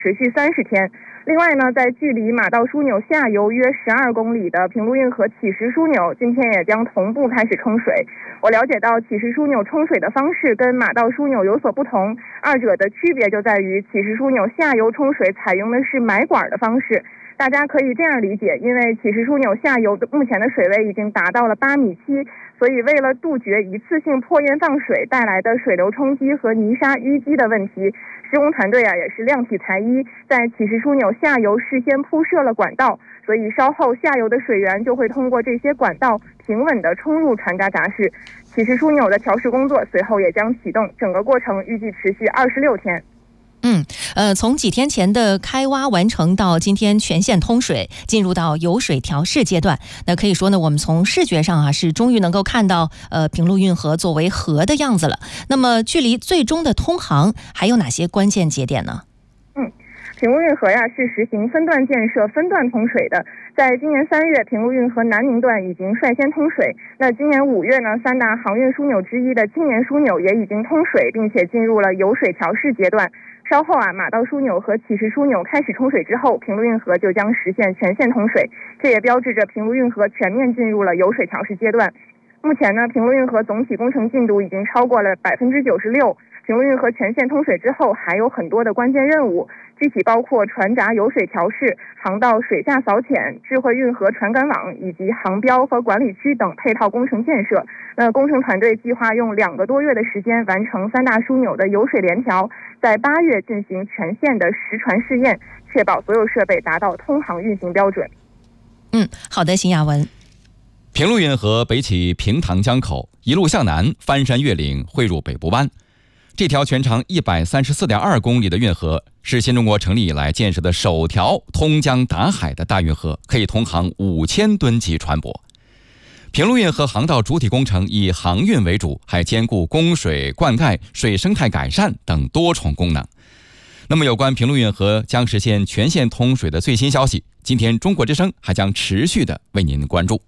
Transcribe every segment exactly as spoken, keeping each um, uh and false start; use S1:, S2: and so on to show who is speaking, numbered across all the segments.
S1: 持续三十天。另外呢，在距离马道枢纽下游约十二公里的平陆运河乞石枢纽，今天也将同步开始冲水。我了解到，乞石枢纽冲水的方式跟马道枢纽有所不同，二者的区别就在于乞石枢纽下游冲水采用的是埋管的方式。大家可以这样理解，因为乞石枢纽下游的目前的水位已经达到了八米七，所以为了杜绝一次性破堰放水带来的水流冲击和泥沙淤积的问题，施工团队啊也是量体裁衣，在乞石枢纽下游事先铺设了管道，所以稍后下游的水源就会通过这些管道平稳地冲入船闸闸室。乞石枢纽的调试工作随后也将启动，整个过程预计持续二十六天。
S2: 嗯，呃，从几天前的开挖完成到今天全线通水，进入到有水调试阶段，那可以说呢，我们从视觉上啊是终于能够看到呃平陆运河作为河的样子了。那么距离最终的通航还有哪些关键节点呢？
S1: 嗯，平陆运河呀是实行分段建设、分段通水的。在今年三月，平陆运河南宁段已经率先通水。那今年五月呢，三大航运枢纽之一的青年枢纽也已经通水，并且进入了有水调试阶段。稍后啊，马道枢纽和乞石枢纽开始冲水之后，平陆运河就将实现全线通水，这也标志着平陆运河全面进入了有水调试阶段。目前呢，平陆运河总体工程进度已经超过了百分之九十六。平陆运河全线通水之后，还有很多的关键任务，具体包括船闸有水调试、航道水下扫潜、智慧运河传感网以及航标和管理区等配套工程建设。那工程团队计划用两个多月的时间完成三大枢纽的有水联调，在八月进行全线的实船试验，确保所有设备达到通航运行标准。
S2: 嗯，好的，邢雅文。
S3: 平陆运河北起平塘江口，一路向南翻山越岭，汇入北部湾。这条全长一百三十四点二公里的运河是新中国成立以来建设的首条通江达海的大运河，可以通航五千吨级船舶。平陆运河航道主体工程以航运为主，还兼顾供水、灌溉、水生态改善等多重功能。那么有关平陆运河将实现全线通水的最新消息，今天中国之声还将持续的为您关注。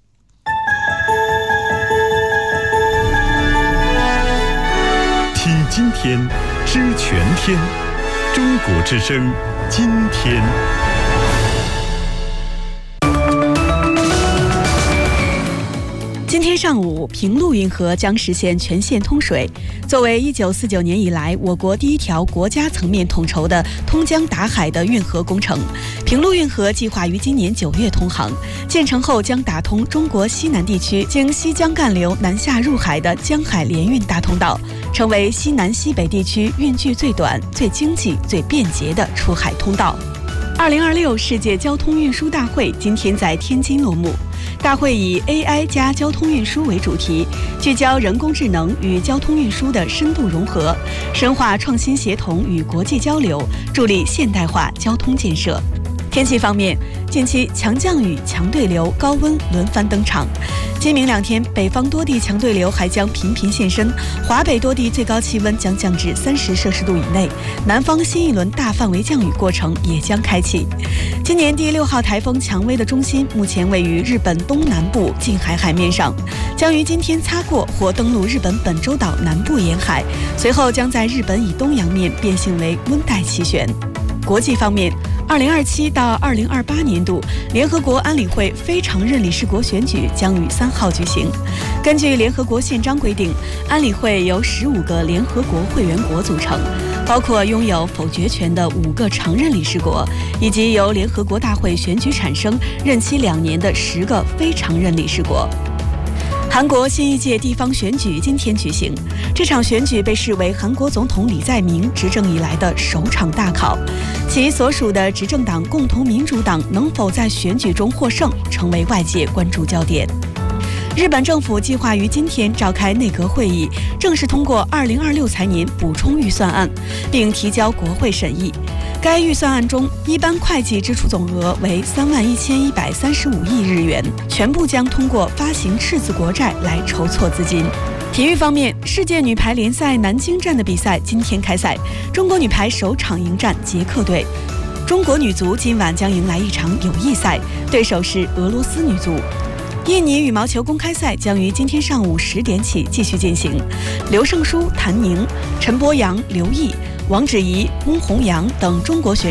S4: 听今天，知全天，中国之声，今天。
S5: 今天上午，平陆运河将实现全线通水。作为一九四九年以来我国第一条国家层面统筹的通江达海的运河工程，平陆运河计划于今年九月通航。建成后将打通中国西南地区经西江干流南下入海的江海联运大通道，成为西南西北地区运距最短、最经济、最便捷的出海通道。二零二六世界交通运输大会今天在天津落幕。大会以 A I 加交通运输为主题，聚焦人工智能与交通运输的深度融合，深化创新协同与国际交流，助力现代化交通建设。天气方面，近期强降雨、强对流、高温轮番登场。今明两天，北方多地强对流还将频频现身，华北多地最高气温将降至三十摄氏度以内，南方新一轮大范围降雨过程也将开启。今年第六号台风蔷薇的中心目前位于日本东南部近海海面上，将于今天擦过或登陆日本本州岛南部沿海，随后将在日本以东洋面变性为温带气旋。国际方面，二零二七到二零二八年度联合国安理会非常任理事国选举将于三号举行。根据联合国宪章规定，安理会由十五个联合国会员国组成，包括拥有否决权的五个常任理事国，以及由联合国大会选举产生、任期两年的十个非常任理事国。韩国新一届地方选举今天举行，这场选举被视为韩国总统李在明执政以来的首场大考，其所属的执政党共同民主党能否在选举中获胜，成为外界关注焦点。日本政府计划于今天召开内阁会议，正式通过二零二六财年补充预算案，并提交国会审议。该预算案中，一般会计支出总额为三万一千一百三十五亿日元，全部将通过发行赤字国债来筹措资金。体育方面，世界女排联赛南京站的比赛今天开赛，中国女排首场迎战捷克队。中国女足今晚将迎来一场友谊赛，对手是俄罗斯女足。印尼羽毛球公开赛将于今天上午十点起继续进行，刘胜书、谭宁、陈博阳、刘毅、 王芷怡、翁宏阳等中国选